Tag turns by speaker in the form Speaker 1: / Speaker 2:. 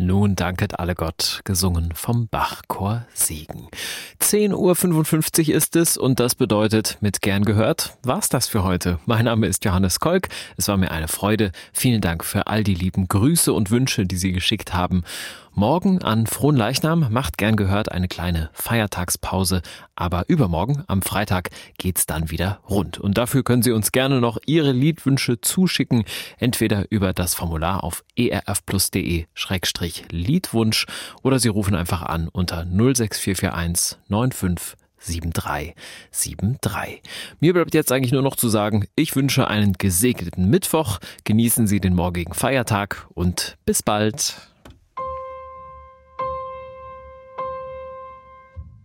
Speaker 1: Nun danket alle Gott, gesungen vom Bachchor Siegen. 10:55 Uhr ist es und das bedeutet, mit gern gehört, war's das für heute. Mein Name ist Johannes Kolk, es war mir eine Freude. Vielen Dank für all die lieben Grüße und Wünsche, die Sie geschickt haben. Morgen an Fronleichnam macht gern gehört eine kleine Feiertagspause, aber übermorgen am Freitag geht's dann wieder rund. Und dafür können Sie uns gerne noch Ihre Liedwünsche zuschicken, entweder über das Formular auf erfplus.de/Liedwunsch oder Sie rufen einfach an unter 06441 95 7373. Mir bleibt jetzt eigentlich nur noch zu sagen, ich wünsche einen gesegneten Mittwoch, genießen Sie den morgigen Feiertag und bis bald.